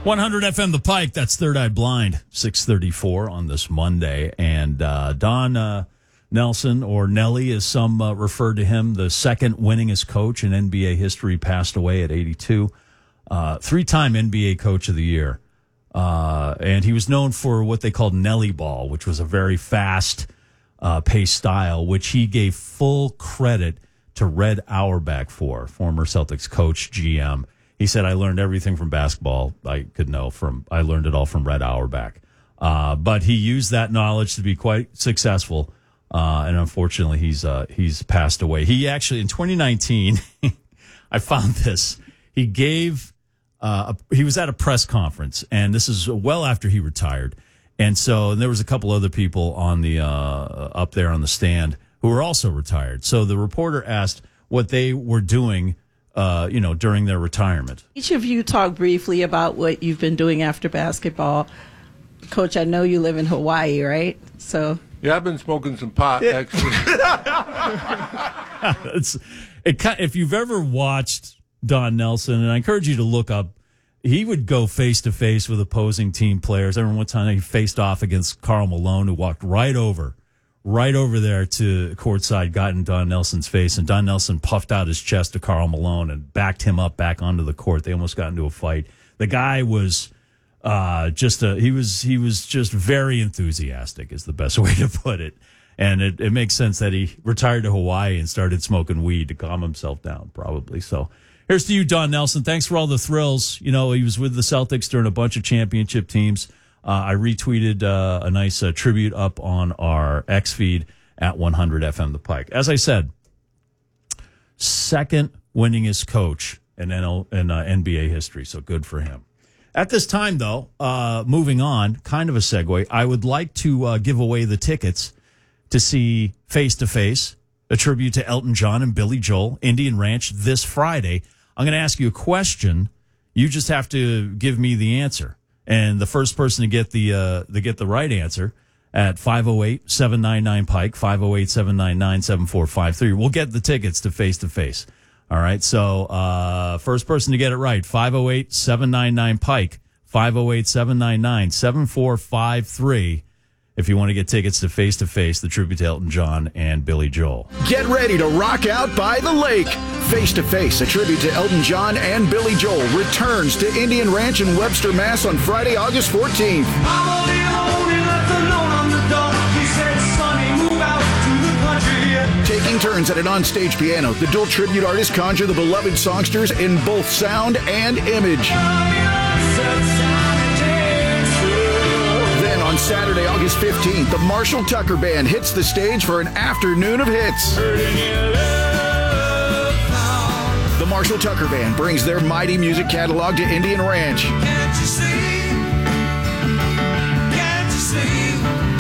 100 FM The Pike, that's Third Eye Blind, 6:34 on this Monday. And Don Nelson, or Nelly as some referred to him, the second winningest coach in NBA history, passed away at 82. Three-time NBA Coach of the Year. And he was known for what they called Nelly ball, which was a very fast pace style, which he gave full credit to Red Auerbach for, former Celtics coach, GM. He said, I learned everything from basketball I learned it all from Red Auerbach. But he used that knowledge to be quite successful. And unfortunately, he's passed away. He actually, in 2019, I found this. He gave, he was at a press conference, and this is well after he retired. And there was a couple other people on the, up there on the stand who were also retired. So the reporter asked what they were doing during their retirement. Each of you talk briefly about what you've been doing after basketball. Coach, I know you live in Hawaii, right? So yeah, I've been smoking some pot, actually. If you've ever watched Don Nelson, and I encourage you to look up, he would go face-to-face with opposing team players. I remember one time he faced off against Karl Malone, who walked right over there to courtside, got in Don Nelson's face, and Don Nelson puffed out his chest to Karl Malone and backed him up back onto the court. They almost got into a fight. The guy was he was just very enthusiastic, is the best way to put it. And it makes sense that he retired to Hawaii and started smoking weed to calm himself down, probably. So here's to you, Don Nelson. Thanks for all the thrills. You know, he was with the Celtics during a bunch of championship teams. I retweeted a nice tribute up on our X feed at 100 FM The Pike. As I said, second winningest coach in NBA history, so good for him. At this time, though, moving on, kind of a segue, I would like to give away the tickets to see Face to Face, a tribute to Elton John and Billy Joel, Indian Ranch, this Friday. I'm going to ask you a question. You just have to give me the answer. And the first person to get the right answer at 508-799-PIKE, 508-799-7453, we'll get the tickets to Face. All right, so first person to get it right, 508-799-PIKE, 508-799-7453, if you want to get tickets to Face, the tribute to Elton John and Billy Joel. Get ready to rock out by the lake. Face to Face, a tribute to Elton John and Billy Joel, returns to Indian Ranch in Webster, Mass. on Friday, August 14th. Taking turns at an onstage piano, the dual tribute artists conjure the beloved songsters in both sound and image. Then on Saturday, August 15th, the Marshall Tucker Band hits the stage for an afternoon of hits. The Marshall Tucker Band brings their mighty music catalog to Indian Ranch. Can't you see? Can't you see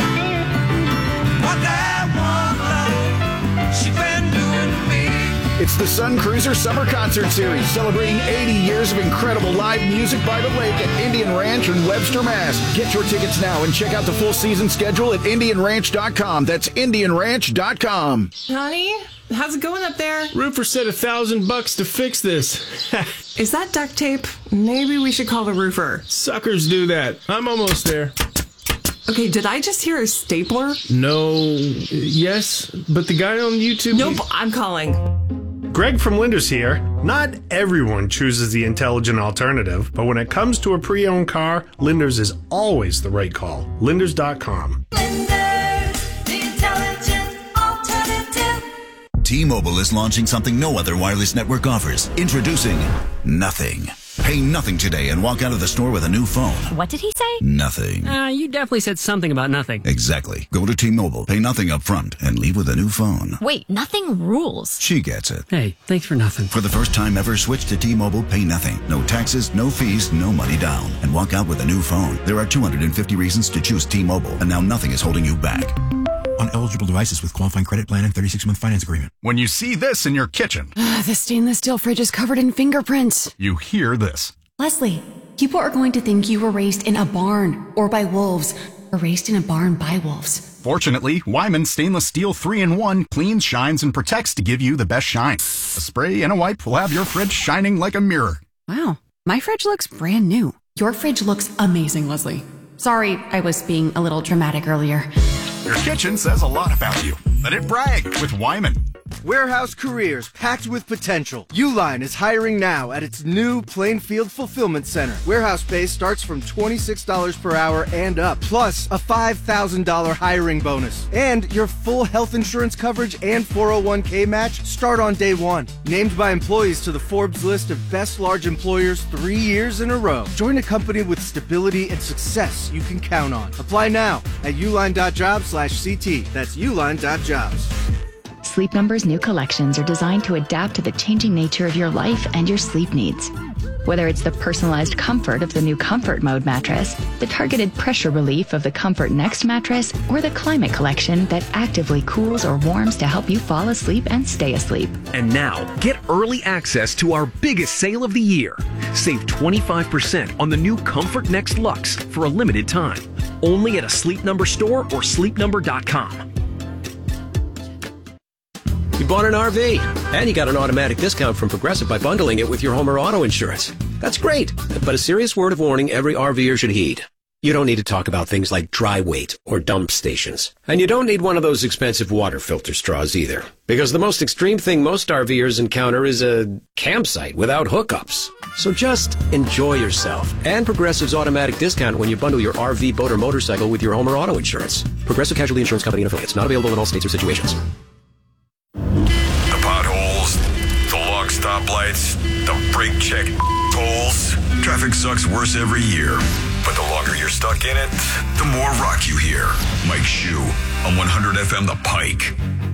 what that one love she been doing to me? It's the Sun Cruiser Summer Concert Series, celebrating 80 years of incredible live music by the lake at Indian Ranch in Webster, Mass. Get your tickets now and check out the full season schedule at IndianRanch.com. That's IndianRanch.com. Honey, how's it going up there? Roofer said $1,000 to fix this. Is that duct tape? Maybe we should call the roofer. Suckers do that. I'm almost there. Okay, did I just hear a stapler? No. Yes, but the guy on YouTube... Nope, I'm calling. Greg from Linders here. Not everyone chooses the intelligent alternative, but when it comes to a pre-owned car, Linders is always the right call. Linders.com. Linders, the intelligent alternative. T-Mobile is launching something no other wireless network offers. Introducing Nothing. Pay nothing today and walk out of the store with a new phone. What did he say? Nothing. You definitely said something about nothing. Exactly. Go to T-Mobile, pay nothing up front, and leave with a new phone. Wait, nothing rules. She gets it. Hey, thanks for nothing. For the first time ever, switch to T-Mobile, pay nothing. No taxes, no fees, no money down. And walk out with a new phone. There are 250 reasons to choose T-Mobile, and now nothing is holding you back. On eligible devices with qualifying credit plan and 36-month finance agreement. When you see this in your kitchen. The stainless steel fridge is covered in fingerprints. You hear this. Leslie, people are going to think you were raised in a barn or by wolves or raised in a barn by wolves. Fortunately, Wyman Stainless Steel 3-in-1 cleans, shines, and protects to give you the best shine. A spray and a wipe will have your fridge shining like a mirror. Wow, my fridge looks brand new. Your fridge looks amazing, Leslie. Sorry, I was being a little dramatic earlier. Your kitchen says a lot about you. Let it brag with Wyman. Warehouse careers packed with potential. Uline is hiring now at its new Plainfield Fulfillment Center. Warehouse pay starts from $26 per hour and up, plus a $5,000 hiring bonus. And your full health insurance coverage and 401k match start on day one. Named by employees to the Forbes list of best large employers 3 years in a row. Join a company with stability and success you can count on. Apply now at uline.jobs/CT. That's uline.jobs. Sleep Number's new collections are designed to adapt to the changing nature of your life and your sleep needs. Whether it's the personalized comfort of the new Comfort Mode mattress, the targeted pressure relief of the Comfort Next mattress, or the Climate Collection that actively cools or warms to help you fall asleep and stay asleep. And now, get early access to our biggest sale of the year. Save 25% on the new Comfort Next Luxe for a limited time. Only at a Sleep Number store or sleepnumber.com. You bought an RV, and you got an automatic discount from Progressive by bundling it with your home or auto insurance. That's great, but a serious word of warning every RVer should heed. You don't need to talk about things like dry weight or dump stations. And you don't need one of those expensive water filter straws either, because the most extreme thing most RVers encounter is a campsite without hookups. So just enjoy yourself and Progressive's automatic discount when you bundle your RV, boat, or motorcycle with your home or auto insurance. Progressive Casualty Insurance Company and affiliates. Not available in all states or situations. The potholes, the long stoplights, the brake check tolls. Traffic sucks worse every year. But the longer you're stuck in it, the more rock you hear. Mike Shue on 100 FM The Pike.